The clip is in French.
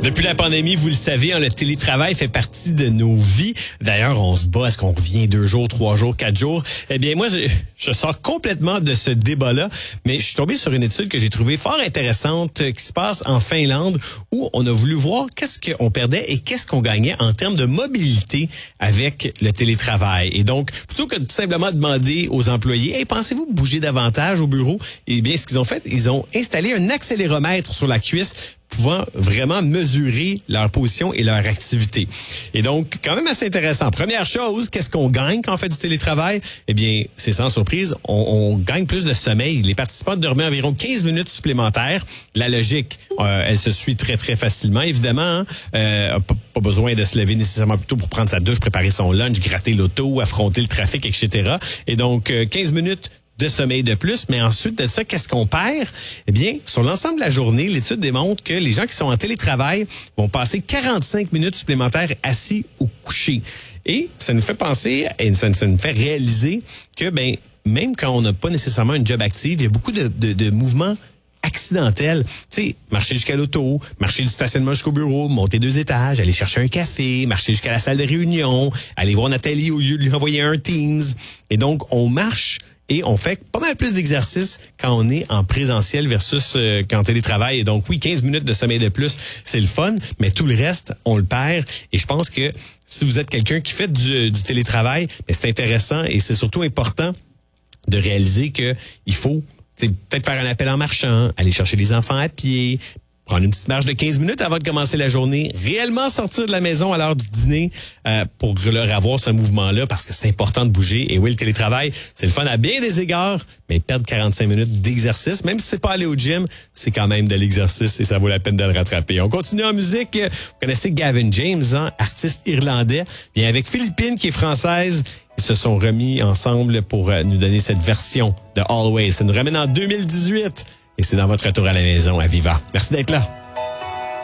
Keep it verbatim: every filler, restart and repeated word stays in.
Depuis la pandémie, vous le savez, hein, le télétravail fait partie de nos vies. D'ailleurs, on se bat, est-ce qu'on revient deux jours, trois jours, quatre jours? Eh bien, moi, je, je sors complètement de ce débat-là, mais je suis tombé sur une étude que j'ai trouvée fort intéressante euh, qui se passe en Finlande, où on a voulu voir qu'est-ce qu'on perdait et qu'est-ce qu'on gagnait en termes de mobilité avec le télétravail. Et donc, plutôt que de tout simplement demander aux employés, hey, pensez-vous bouger davantage au bureau? Eh bien, ce qu'ils ont fait, ils ont installé un accéléromètre sur la cuisse pouvant vraiment mesurer leur position et leur activité. Et donc, quand même assez intéressant. Première chose, qu'est-ce qu'on gagne quand on fait du télétravail? Eh bien, c'est sans surprise, on, on gagne plus de sommeil. Les participants dormaient environ quinze minutes supplémentaires. La logique, euh, elle se suit très, très facilement, évidemment. Hein? Euh, pas, pas besoin de se lever nécessairement plus tôt pour prendre sa douche, préparer son lunch, gratter l'auto, affronter le trafic, et cetera. Et donc, euh, quinze minutes de sommeil de plus, mais ensuite de ça, qu'est-ce qu'on perd? Eh bien, sur l'ensemble de la journée, l'étude démontre que les gens qui sont en télétravail vont passer quarante-cinq minutes supplémentaires assis ou couchés. Et ça nous fait penser, et ça, ça nous fait réaliser que, ben, même quand on n'a pas nécessairement une job active, il y a beaucoup de, de, de mouvements accidentels. Tu sais, marcher jusqu'à l'auto, marcher du stationnement jusqu'au bureau, monter deux étages, aller chercher un café, marcher jusqu'à la salle de réunion, aller voir Nathalie au lieu de lui envoyer un Teams. Et donc, on marche et on fait pas mal plus d'exercices quand on est en présentiel versus euh, quand on télétravaille. Et donc, oui, quinze minutes de sommeil de plus, c'est le fun, mais tout le reste, on le perd. Et je pense que si vous êtes quelqu'un qui fait du, du télétravail, mais c'est intéressant et c'est surtout important de réaliser que il faut peut-être faire un appel en marchant, aller chercher les enfants à pied, prendre une petite marche de quinze minutes avant de commencer la journée, réellement sortir de la maison à l'heure du dîner euh, pour leur avoir ce mouvement-là parce que c'est important de bouger. Et oui, le télétravail, c'est le fun à bien des égards, mais perdre quarante-cinq minutes d'exercice, même si c'est pas aller au gym, c'est quand même de l'exercice et ça vaut la peine de le rattraper. On continue en musique. Vous connaissez Gavin James, hein, artiste irlandais, bien avec Philippine qui est française. Ils se sont remis ensemble pour euh, nous donner cette version de Always. Ça nous ramène en deux mille dix-huit. Et c'est dans votre retour à la maison à Viva. Merci d'être là.